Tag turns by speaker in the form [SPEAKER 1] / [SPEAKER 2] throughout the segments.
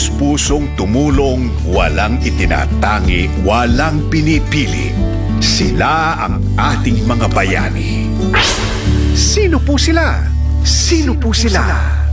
[SPEAKER 1] taus-pusong tumulong, walang itinatangi, walang pinipili. Sila ang ating mga bayani. Sino po sila? Sino po sila?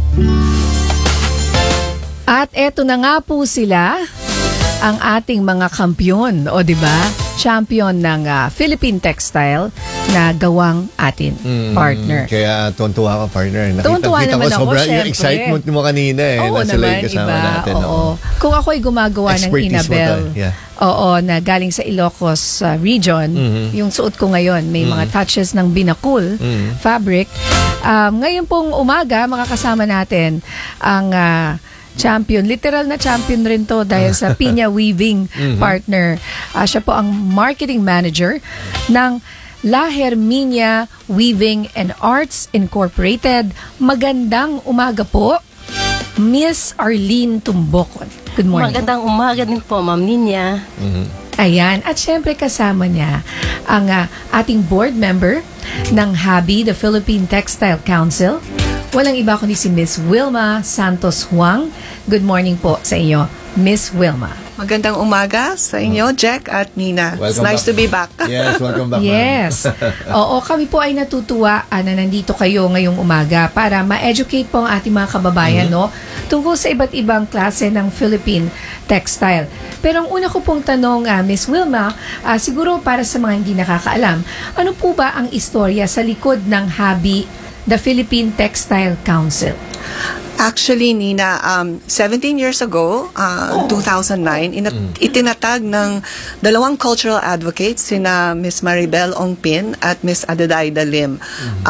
[SPEAKER 2] At eto na nga po sila, ang ating mga kampyon, o di ba? Champion ng Philippine Textile na gawang atin partner.
[SPEAKER 3] Kaya tuwan-tuwa ka, partner.
[SPEAKER 2] Tuwan-tuwa
[SPEAKER 3] Nakita
[SPEAKER 2] naman
[SPEAKER 3] ko
[SPEAKER 2] ako,
[SPEAKER 3] sobrang yung
[SPEAKER 2] syempre.
[SPEAKER 3] excitement mo kanina
[SPEAKER 2] Oo
[SPEAKER 3] na sila
[SPEAKER 2] naman,
[SPEAKER 3] yung kasama
[SPEAKER 2] iba.
[SPEAKER 3] natin.
[SPEAKER 2] Oo. Kung ako ay gumagawa ng
[SPEAKER 3] Expertise mo
[SPEAKER 2] Inabel,
[SPEAKER 3] to, yeah.
[SPEAKER 2] oo, na galing sa Ilocos region, yung suot ko ngayon, may mga touches ng binakul fabric. Ngayon pong umaga, makakasama natin ang champion. Literal na champion rin to dahil sa Pinya Weaving partner. Siya po ang marketing manager ng La Herminia Weaving and Arts Incorporated. Magandang umaga po, Miss Arlene Tumbokon. Good morning.
[SPEAKER 4] Magandang umaga din po, Ma'am Ninya.
[SPEAKER 2] Ayan. At syempre kasama niya ang ating board member ng HABI, the Philippine Textile Council. Walang iba kundi si Miss Wilma Santos Huang. Good morning po sa inyo, Miss Wilma.
[SPEAKER 5] Magandang umaga sa inyo, Jack at Nina. It's nice to be back.
[SPEAKER 3] Yes, welcome back.
[SPEAKER 2] Yes. Oo, kami po ay natutuwa na nandito kayo ngayong umaga para ma-educate po ang ating mga kababayan no, tungkol sa iba't ibang klase ng Philippine textile. Pero ang una ko pong tanong, Miss Wilma, siguro para sa mga hindi nakakaalam, ano po ba ang istorya sa likod ng HABI, the Philippine Textile Council?
[SPEAKER 5] Actually, Nina, 17 years ago, 2009, itinatag ng dalawang cultural advocates, sina Miss Maribel Ongpin at Miss Adelaida Lim.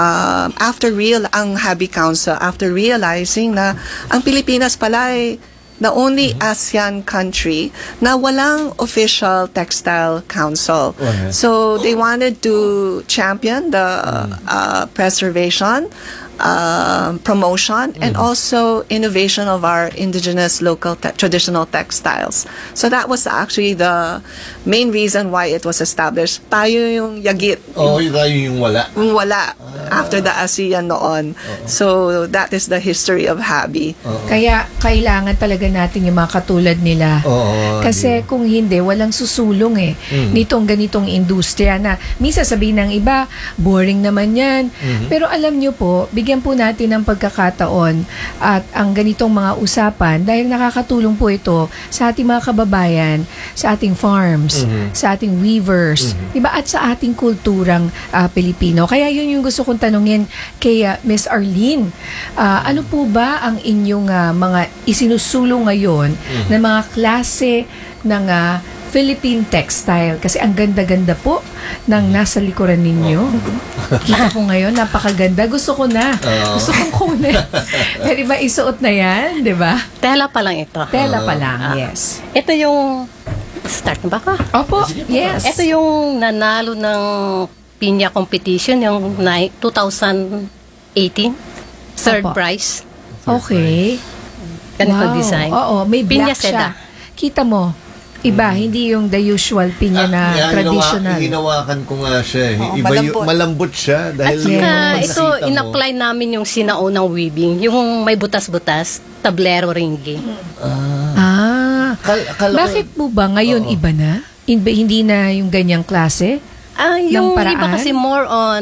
[SPEAKER 5] Ang HABI Council, after realizing na ang Pilipinas pala ay the only ASEAN country na walang official textile council. So they wanted to champion the preservation, promotion, and also innovation of our indigenous local traditional textiles. So that was actually the main reason why it was established. Tayo yung yagit.
[SPEAKER 3] Tayo yung wala.
[SPEAKER 5] Yung wala after the ASEAN noon. So that is the history of HABI.
[SPEAKER 2] Kaya kailangan talaga natin yung mga katulad nila. Kasi kung hindi, walang susulong nitong ganitong industriya na minsan sabihin ng iba, boring naman yan. Pero alam nyo po, bigyan po natin ng pagkakataon at ang ganitong mga usapan dahil nakakatulong po ito sa ating mga kababayan, sa ating farms, sa ating weavers, diba? At sa ating kulturang Pilipino. Kaya yun yung gusto kong tanungin kay Miss Arlene. Ano po ba ang inyong mga isinusulong ngayon na mga klase ng Philippine textile? Kasi ang ganda-ganda po ng nasa likuran ninyo. Kita ko ngayon, napakaganda. Gusto ko na. Gusto kong kunin. Pwede ba isuot na yan? Diba?
[SPEAKER 4] Tela pa lang ito.
[SPEAKER 2] Tela pa lang, yes.
[SPEAKER 4] Ito yung... Start na ba ka?
[SPEAKER 2] Opo, yes.
[SPEAKER 4] Ito yung nanalo ng Pinya competition, yung 2018. Third
[SPEAKER 2] Opo.
[SPEAKER 4] prize.
[SPEAKER 2] Okay.
[SPEAKER 4] Ganito
[SPEAKER 2] Wow.
[SPEAKER 4] design.
[SPEAKER 2] Oo, may
[SPEAKER 4] Pinya
[SPEAKER 2] black siya.
[SPEAKER 4] seda.
[SPEAKER 2] Kita mo, iba, hindi yung the usual pinya na traditional.
[SPEAKER 3] Hinawakan ko nga siya. Iba
[SPEAKER 5] malambot.
[SPEAKER 3] malambot siya.
[SPEAKER 4] At
[SPEAKER 3] Dahil
[SPEAKER 4] saka
[SPEAKER 3] yung
[SPEAKER 4] ito,
[SPEAKER 3] pagsita mo-
[SPEAKER 4] in-apply namin yung sinaunang weaving. Yung may butas-butas, tablero ringi.
[SPEAKER 2] Bakit mo ba ngayon iba na? Hindi na yung ganyang klase?
[SPEAKER 4] Yung
[SPEAKER 2] paraan?
[SPEAKER 4] iba kasi more on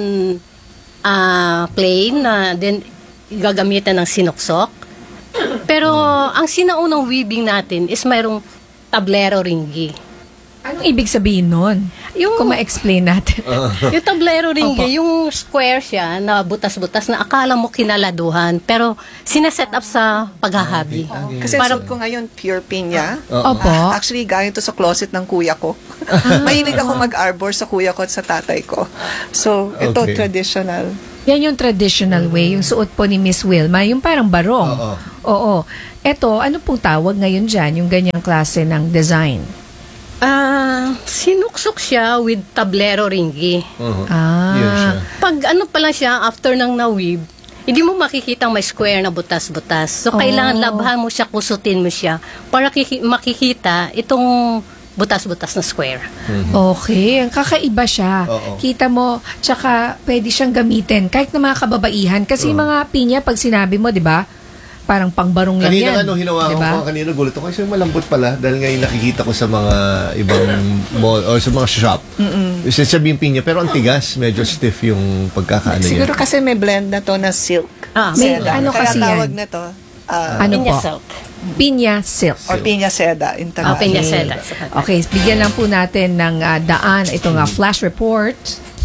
[SPEAKER 4] plain na then gagamitan ng sinuksok. Pero ang sinaunang weaving natin is mayroong tablero ringi.
[SPEAKER 2] Anong ibig sabihin nun?
[SPEAKER 4] Yung-
[SPEAKER 2] Kung ma-explain natin.
[SPEAKER 4] Yung tablero
[SPEAKER 2] Opo.
[SPEAKER 4] ringi, yung square siya na butas-butas na akala mo kinaladuhan pero sineset up sa paghahabi.
[SPEAKER 5] Kasi suot ko ngayon pure pinya.
[SPEAKER 2] Opo.
[SPEAKER 5] Actually, galing to sa closet ng kuya ko. Mahilig ako mag-arbor sa kuya ko at sa tatay ko. So, ito
[SPEAKER 3] Okay.
[SPEAKER 5] traditional.
[SPEAKER 2] Yan yung traditional way, yung suot po ni Miss Wilma, yung parang barong. Oo. Eto, ano pong tawag ngayon dyan, yung ganyang klase ng design?
[SPEAKER 4] Sinuksok siya with tablero ringi.
[SPEAKER 3] Yun siya.
[SPEAKER 4] Pag ano pa lang siya, after nang na-weave, hindi mo makikitang may square na butas-butas. So, kailangan labhan mo siya, kusutin mo siya para makikita itong butas-butas na square.
[SPEAKER 2] Okay, ang kakaiba siya.
[SPEAKER 3] Oo.
[SPEAKER 2] Kita mo, tsaka pwede siyang gamitin kahit na mga kababaihan. Kasi yung mga pinya, pag sinabi mo, di ba, parang pangbarong lang
[SPEAKER 3] Kanina
[SPEAKER 2] yan.
[SPEAKER 3] nga, hinawakan
[SPEAKER 2] Diba?
[SPEAKER 3] ko kanina, gulat ako. Kasi malambot pala. Dahil ngayon nakikita ko sa mga ibang mall or sa mga shop. Sasabihin pinya, pero ang tigas. Medyo stiff yung pagkakaano yan.
[SPEAKER 5] Siguro kasi may blend na to na silk.
[SPEAKER 2] May
[SPEAKER 5] Seda.
[SPEAKER 2] ano
[SPEAKER 5] Kaya
[SPEAKER 2] kasi
[SPEAKER 5] tawag
[SPEAKER 2] yan?
[SPEAKER 5] na to,
[SPEAKER 2] Ano
[SPEAKER 4] Pinya
[SPEAKER 2] po?
[SPEAKER 4] silk.
[SPEAKER 2] Pinya silk.
[SPEAKER 5] or pinya seda in Tagalog.
[SPEAKER 4] Pinya seda.
[SPEAKER 2] Okay, bigyan lang po natin ng daan itong flash report.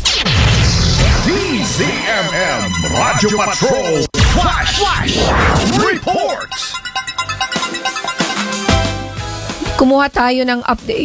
[SPEAKER 1] DZMM Radyo Patrol Flash Report.
[SPEAKER 2] Kumuha tayo ng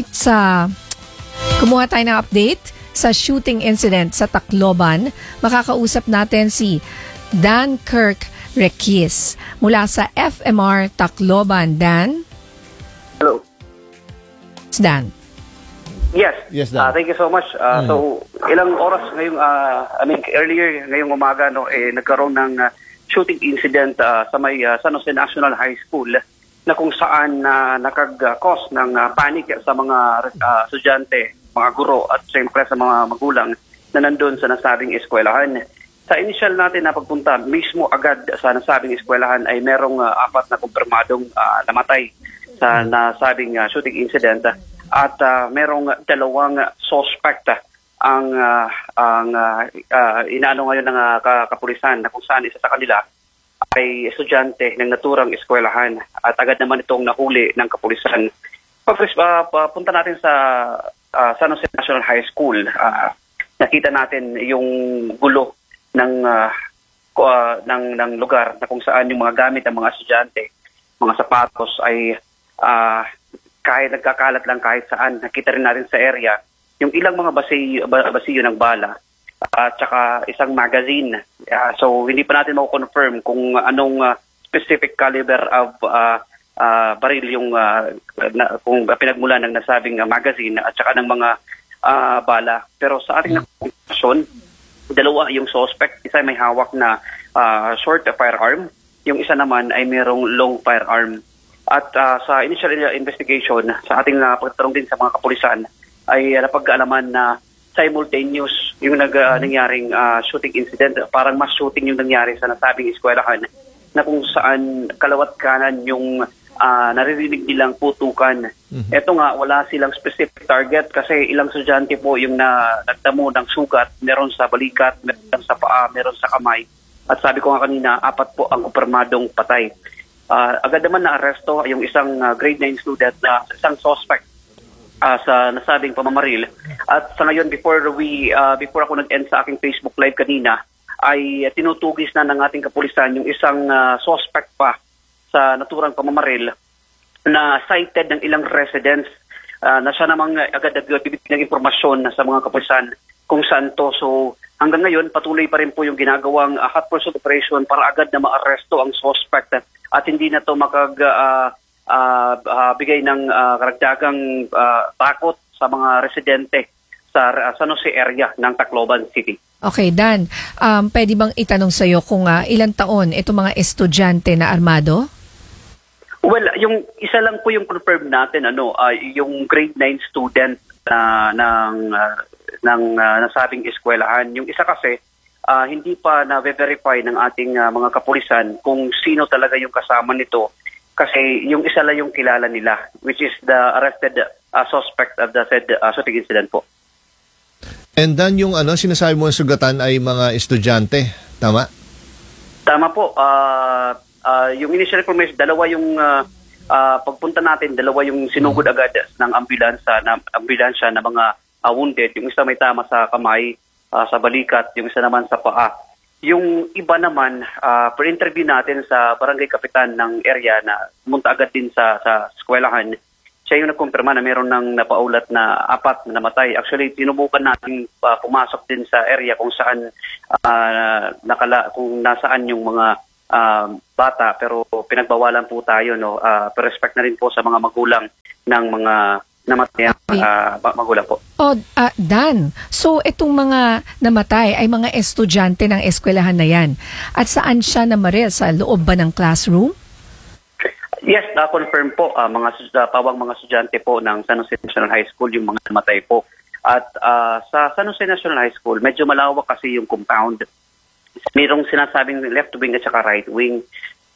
[SPEAKER 2] update sa shooting incident sa Tacloban. Makakausap natin si Dan Kirk Requis mula sa FMR Tacloban. Dan?
[SPEAKER 6] Hello.
[SPEAKER 2] It's Dan.
[SPEAKER 6] Yes.
[SPEAKER 3] Yes, Dan.
[SPEAKER 6] Thank you so much. So, ilang oras ngayong, earlier ngayong umaga, nagkaroon ng shooting incident sa may San Jose National High School na kung saan nakag-cause ng panic sa mga estudyante, mga guro at siyempre sa mga magulang na nandun sa nasabing eskwelahan. Sa initial natin na pagpunta, mismo agad sa nasabing eskwelahan ay merong 4 na kumpirmadong namatay sa nasabing shooting incident. At merong 2 suspect ang inaano ngayon ng kapulisan na kung saan isa sa kanila ay estudyante ng naturang eskwelahan at agad naman itong nahuli ng kapulisan. Punta natin sa San Jose National High School. Nakita natin yung gulo ng lugar na kung saan yung mga gamit ng mga estudyante, mga sapatos ay kahit nagkakalat lang kahit saan. Nakita rin natin sa area yung ilang mga basiyo ng bala at saka isang magazine. So hindi pa natin ma-confirm kung anong specific caliber of baril yung kung pinagmulan ng nasabing magazine at saka ng mga bala. Pero sa ating nakumpasyon, 2 yung suspect. Isa may hawak na short firearm. Yung isa naman ay mayroong long firearm. At sa initial investigation, sa ating pagtatanong din sa mga kapulisan, ay napag-aalaman na simultaneous yung nangyaring shooting incident. Parang mass shooting yung nangyari sa nasabing eskwelahan na kung saan kalawat kanan yung naririnig nilang putukan. Ito nga, wala silang specific target kasi ilang estudyante po yung nagtamo ng sugat. Meron sa balikat, meron sa paa, meron sa kamay. At sabi ko nga kanina, 4 po ang kumpirmadong patay. Agad naman na-aresto yung isang grade 9 student na isang suspect sa nasabing pamamaril. At sa ngayon, before ako nag-end sa aking Facebook Live kanina, ay tinutugis na ng ating kapulisan yung isang suspect pa sa naturang pamamaril na cited ng ilang residents na siya namang agad nagbibigay ng impormasyon sa mga kapulisan kung saan to. So hanggang ngayon, patuloy pa rin po yung ginagawang hot pursuit operation para agad na ma-aresto ang suspect at hindi na to bigay ng karagdagang takot sa mga residente sa San Jose area ng Tacloban City.
[SPEAKER 2] Okay, Dan. Pwede bang itanong sa iyo kung ilang taon itong mga estudyante na armado?
[SPEAKER 6] Well, yung isa lang po yung confirm natin, yung grade 9 student ng nasabing eskwelahan. Yung isa kasi, hindi pa na-verify ng ating mga kapulisan kung sino talaga yung kasama nito. Kasi yung isa lang yung kilala nila, which is the arrested suspect of the said shooting incident po.
[SPEAKER 3] And then yung sinasabi mo ang sugatan ay mga estudyante, tama?
[SPEAKER 6] Tama po. Yung initial information, 2 yung pagpunta natin, 2 yung sinugod agad ng ambulansya na mga wounded. Yung isa may tama sa kamay, sa balikat, yung isa naman sa paa. Yung iba naman, per-interview natin sa barangay kapitan ng area na pumunta agad din sa eskwelahan, siya yung nagkumpirma na meron ng napaulat na 4 na namatay. Actually, tinubukan natin pumasok din sa area kung saan kung nasaan yung mga bata, pero pinagbawalan po tayo, respect na rin po sa mga magulang ng mga namatay magulang po.
[SPEAKER 2] Dan, so itong mga namatay ay mga estudyante ng eskwelahan na yan. At saan siya namaril? Sa loob ba ng classroom?
[SPEAKER 6] Yes, na-confirm po. Pawang mga estudyante po ng San Jose National High School yung mga namatay po. At sa San Jose National High School, medyo malawak kasi yung compound. Mayroong sinasabing left wing at saka right wing.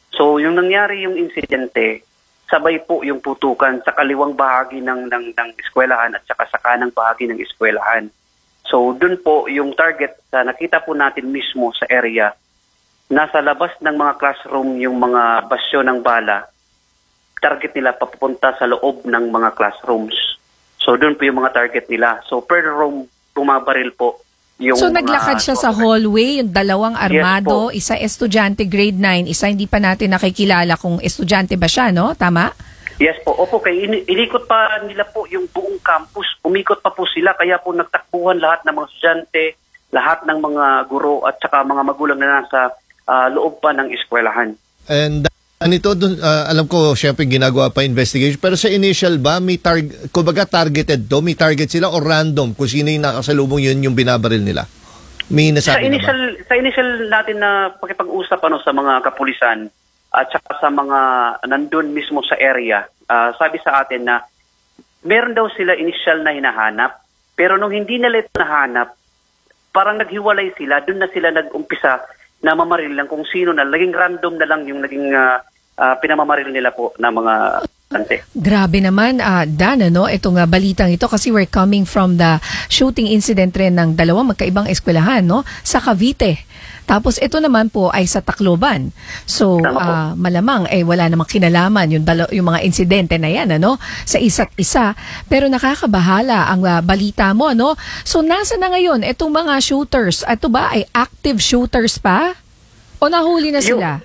[SPEAKER 6] So yung nangyari yung insidente, sabay po yung putukan sa kaliwang bahagi ng eskwelahan at saka sa kanang bahagi ng eskwelahan. So dun po yung target sa nakita po natin mismo sa area, nasa labas ng mga classroom yung mga basyo ng bala, target nila papunta sa loob ng mga classrooms. So doon po yung mga target nila. So per room, bumabaril po yung
[SPEAKER 2] So naglakad siya sa hallway, yung dalawang armado, isa estudyante grade 9, isa hindi pa natin nakikilala kung estudyante ba siya, no? Tama?
[SPEAKER 6] Yes po. Opo, inikot pa nila po yung buong campus. Umikot pa po sila, kaya po nagtakbuhan lahat ng mga estudyante, lahat ng mga guro at saka mga magulang na nasa loob pa ng eskwelahan.
[SPEAKER 3] And anito, alam ko, syempre ginagawa pa investigation, pero sa initial ba, may kumbaga targeted to? May target sila o random kung sino yung nakasalubong yun yung binabaril nila? May nasabi na ba?
[SPEAKER 6] Sa initial natin na pakipag-usap sa mga kapulisan at saka sa mga nandun mismo sa area, sabi sa atin na meron daw sila initial na hinahanap, pero nung hindi nila ito nahanap, parang naghiwalay sila, dun na sila nag-umpisa na mamaril lang kung sino na, naging random na lang yung naging pinamamaril nila po na mga ante.
[SPEAKER 2] Grabe naman, Dan, ano, itong balitang ito kasi we're coming from the shooting incident rin ng dalawang magkaibang eskwelahan, no, sa Cavite. Tapos ito naman po ay sa Tacloban. So malamang wala namang kinalaman yung mga insidente na yan, ano, sa isa't isa. Pero nakakabahala ang balita mo, no? So nasa na ngayon itong mga shooters? Ito ba ay active shooters pa? O nahuli na sila?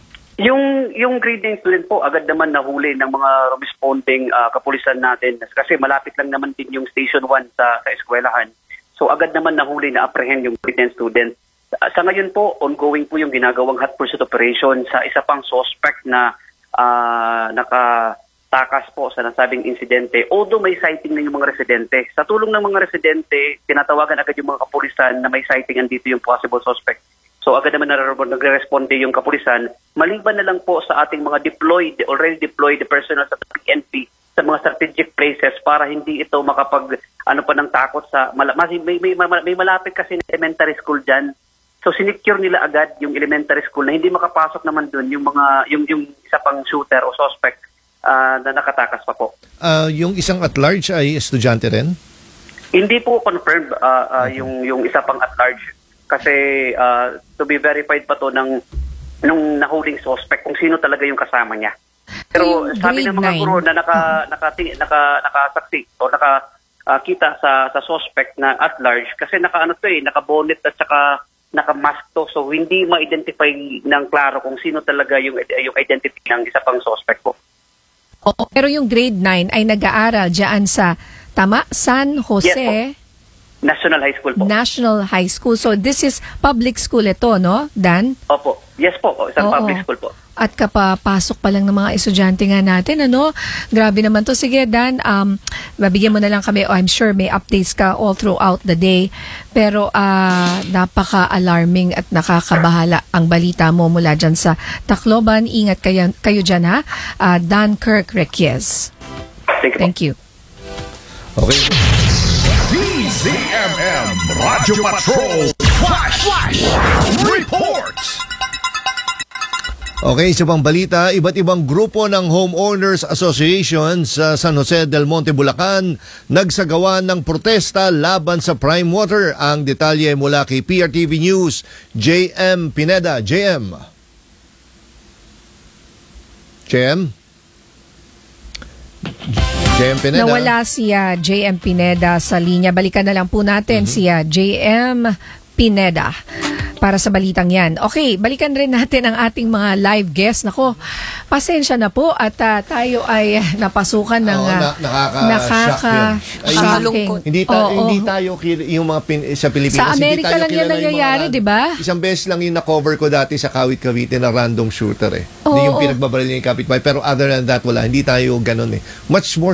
[SPEAKER 6] Yung grade 9 student po agad naman nahuli ng mga responding kapulisan natin kasi malapit lang naman din yung Station 1 sa eskwelahan. So agad naman nahuli na apprehend yung grade 9 student. Sa ngayon po, ongoing po yung ginagawang hot pursuit operation sa isa pang suspect na nakatakas po sa nasabing insidente. Although may sighting na yung mga residente. Sa tulong ng mga residente, tinatawagan agad yung mga kapulisan na may sighting andito yung possible suspect. So agad naman nagre-responde yung kapulisan. Maliban na lang po sa ating mga already deployed personnel sa PNP sa mga strategic places para hindi ito makapag pa ng takot sa may malapit kasi na elementary school dyan. So sinecure nila agad yung elementary school na hindi makapasok naman doon yung isa pang shooter o suspect na nakatakas pa po.
[SPEAKER 3] Yung isang at large ay estudyante rin?
[SPEAKER 6] Hindi po confirmed yung isa pang at large kasi to be verified pa to nung nahuling suspect kung sino talaga yung kasama niya. Pero sabi ng mga guro na nakasaksi o nakakita sa suspect na at large kasi naka-bonnet at saka naka-mask to, so hindi ma-identify ng klaro kung sino talaga yung identity ng isa pang suspect po.
[SPEAKER 2] Oo, pero yung grade 9 ay nag-aaral dyan sa San Jose?
[SPEAKER 6] Yes, National High School po.
[SPEAKER 2] National High School. So this is public school ito, no, Dan?
[SPEAKER 6] Opo. Yes po, isang public school po.
[SPEAKER 2] At kapapasok pa lang ng mga estudyante nga natin, ano? Grabe naman to. Sige, Dan, mabigyan mo na lang kami. I'm sure may updates ka all throughout the day. Pero napaka-alarming at nakakabahala ang balita mo mula dyan sa Tacloban. Ingat kayo dyan, ha? Dan Kirk Requies. Thank you.
[SPEAKER 3] Okay.
[SPEAKER 1] DZMM Radyo Patrol Flash Report.
[SPEAKER 3] Okay, sa pang balita, iba't ibang grupo ng Homeowners Association sa San Jose del Monte, Bulacan nagsagawa ng protesta laban sa prime water. Ang detalye mula kay PRTV News, JM Pineda. JM Pineda.
[SPEAKER 2] Nawala si JM Pineda sa linya. Balikan na lang po natin si JM Pineda para sa balitang yan. Okay, balikan rin natin ang ating mga live guests. Nako, pasensya na po at tayo ay napasukan ng
[SPEAKER 3] nakaka-shocking. Hindi tayo yung mga sa Pilipinas.
[SPEAKER 2] Sa Amerika lang yan nangyayari, di ba?
[SPEAKER 3] Isang beses lang yung na-cover ko dati sa Kawit Cavite na random shooter Hindi yung pinagbabaril niya yung kapitbahay. Pero other than that, wala. Hindi tayo ganun Much more